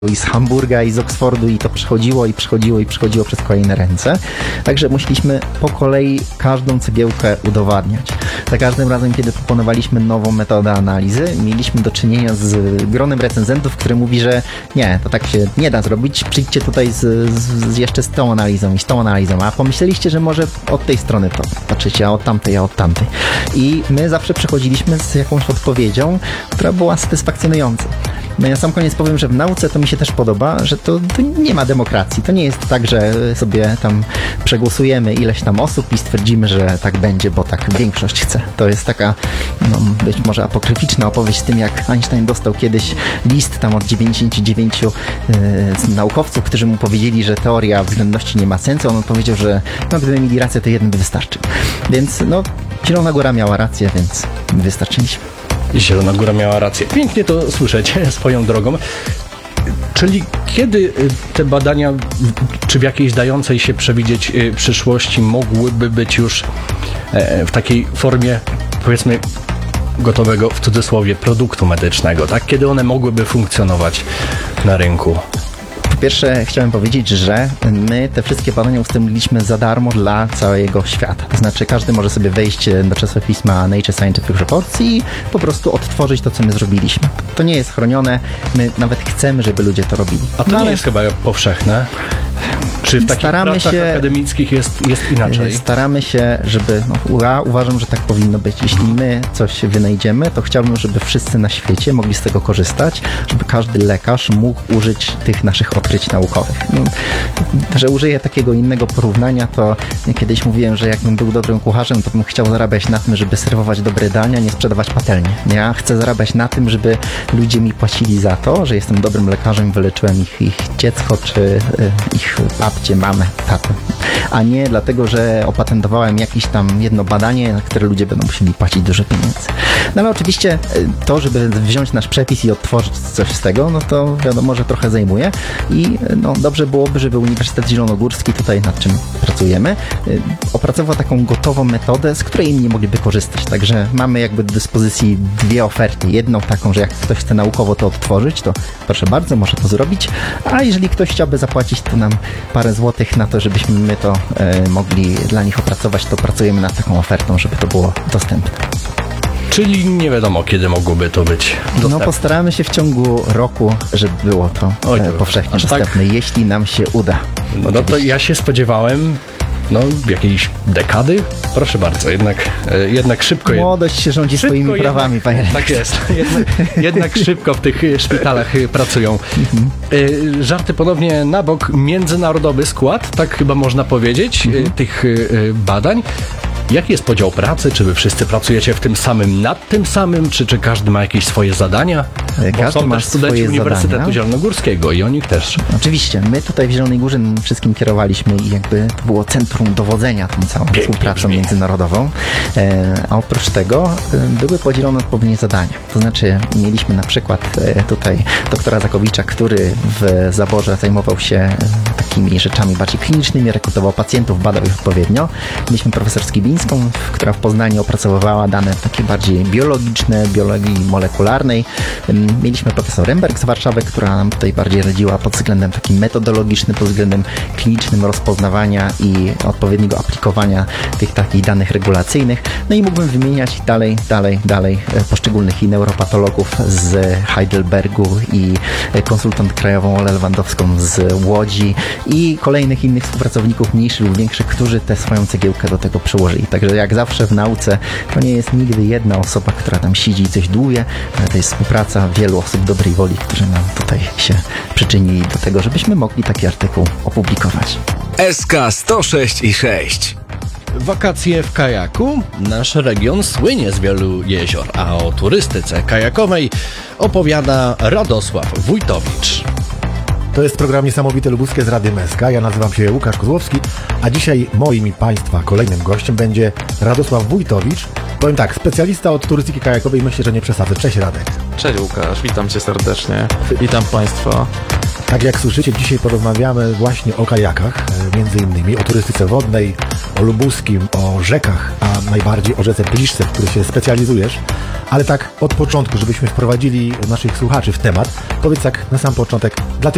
i z Hamburga, i z Oksfordu, i to przechodziło przez kolejne ręce. Także musieliśmy po kolei każdą cegiełkę udowadniać. Za każdym razem, kiedy proponowaliśmy nową metodę analizy, mieliśmy do czynienia z gronem recenzentów, który mówi, że nie, to tak się nie da zrobić, przyjdźcie tutaj jeszcze z tą analizą i z tą analizą, a pomyśleliście, że może od tej strony to patrzycie, a od tamtej. I my zawsze przychodziliśmy z jakąś odpowiedzią, która była satysfakcjonująca. No ja na sam koniec powiem, że w nauce to mi się też podoba, że to nie ma demokracji. To nie jest tak, że sobie tam przegłosujemy ileś tam osób i stwierdzimy, że tak będzie, bo tak większość chce. To jest taka, być może apokryficzna opowieść z tym, jak Einstein dostał kiedyś list tam od 99 naukowców, którzy mu powiedzieli, że teoria względności nie ma sensu. On powiedział, że gdyby mieli rację, to jeden by wystarczył. Więc Zielona Góra miała rację, więc wystarczyliśmy. Zielona Góra miała rację. Pięknie to słyszeć swoją drogą. Czyli kiedy te badania, czy w jakiejś dającej się przewidzieć przyszłości mogłyby być już w takiej formie, powiedzmy, gotowego, w cudzysłowie, produktu medycznego, tak? Kiedy one mogłyby funkcjonować na rynku? Po pierwsze chciałem powiedzieć, że my te wszystkie badania udostępniliśmy za darmo dla całego świata. To znaczy każdy może sobie wejść do czasopisma Nature Scientific Reports i po prostu odtworzyć to, co my zrobiliśmy. To nie jest chronione, my nawet chcemy, żeby ludzie to robili. A to nie jest chyba powszechne? Czy w takich pracach akademickich jest inaczej? Staramy się, żeby... ja uważam, że tak powinno być. Jeśli my coś wynajdziemy, to chciałbym, żeby wszyscy na świecie mogli z tego korzystać, żeby każdy lekarz mógł użyć tych naszych odkryć naukowych. Że użyję takiego innego porównania, to kiedyś mówiłem, że jakbym był dobrym kucharzem, to bym chciał zarabiać na tym, żeby serwować dobre dania, nie sprzedawać patelni. Ja chcę zarabiać na tym, żeby ludzie mi płacili za to, że jestem dobrym lekarzem, wyleczyłem ich dziecko, czy ich babcię, mamę, tatę. A nie dlatego, że opatentowałem jakieś tam jedno badanie, na które ludzie będą musieli płacić dużo pieniędzy. No ale oczywiście to, żeby wziąć nasz przepis i odtworzyć coś z tego, to wiadomo, że trochę zajmuje i dobrze byłoby, żeby Uniwersytet Zielonogórski, tutaj nad czym pracujemy, opracował taką gotową metodę, z której inni mogliby korzystać. Także mamy jakby do dyspozycji dwie oferty. Jedną taką, że jak ktoś chce naukowo to odtworzyć, to proszę bardzo, może to zrobić, a jeżeli ktoś chciałby zapłacić to nam parę złotych na to, żebyśmy my to mogli dla nich opracować, to pracujemy nad taką ofertą, żeby to było dostępne. Czyli nie wiadomo, kiedy mogłoby to być dostępne. Postaramy się w ciągu roku, żeby było to powszechnie dostępne, jeśli nam się uda. No to ja się spodziewałem jakiejś dekady? Proszę bardzo, jednak szybko... Młodość się rządzi swoimi prawami, panie rektorze. Tak jest. Jednak szybko w tych szpitalach pracują. Żarty ponownie na bok. Międzynarodowy skład, tak chyba można powiedzieć, tych badań. Jaki jest podział pracy? Czy wy wszyscy pracujecie w tym samym, nad tym samym? Czy każdy ma jakieś swoje zadania? Bo są też studenci Uniwersytetu Zielonogórskiego i o nich też. Oczywiście. My tutaj w Zielonej Górze wszystkim kierowaliśmy i jakby to było centrum dowodzenia tą całą współpracą międzynarodową. A oprócz tego były podzielone odpowiednie zadania. To znaczy mieliśmy na przykład tutaj doktora Zakowicza, który w zaborze zajmował się takimi rzeczami bardziej klinicznymi, rekrutował pacjentów, badał ich odpowiednio. Mieliśmy profesor Skibińską, która w Poznaniu opracowywała dane takie bardziej biologiczne, biologii molekularnej. Mieliśmy profesor Remberg z Warszawy, która nam tutaj bardziej radziła pod względem takim metodologicznym, pod względem klinicznym rozpoznawania i odpowiedniego aplikowania tych takich danych regulacyjnych. No i mógłbym wymieniać dalej poszczególnych i neuropatologów z Heidelbergu i konsultant krajową Olę Lewandowską z Łodzi i kolejnych innych współpracowników mniejszych lub większych, którzy tę swoją cegiełkę do tego przyłożyli. Także jak zawsze w nauce to nie jest nigdy jedna osoba, która tam siedzi i coś dłuje, ale to jest współpraca wielu osób dobrej woli, którzy nam tutaj się przyczynili do tego, żebyśmy mogli taki artykuł opublikować. SK 106,6. Wakacje w kajaku? Nasz region słynie z wielu jezior, a o turystyce kajakowej opowiada Radosław Wójtowicz. To jest program Niesamowite Lubuskie z Radiem SK. Ja nazywam się Łukasz Kozłowski, a dzisiaj moim i Państwa kolejnym gościem będzie Radosław Wójtowicz. Powiem tak, specjalista od turystyki kajakowej, myślę, że nie przesadzę. Cześć Radek. Cześć Łukasz, witam Cię serdecznie. Witam Państwa. Tak jak słyszycie, dzisiaj porozmawiamy właśnie o kajakach, między innymi o turystyce wodnej, o lubuskim, o rzekach, a najbardziej o rzece Pliszce, w której się specjalizujesz. Ale tak od początku, żebyśmy wprowadzili naszych słuchaczy w temat, powiedz tak na sam początek, dla tych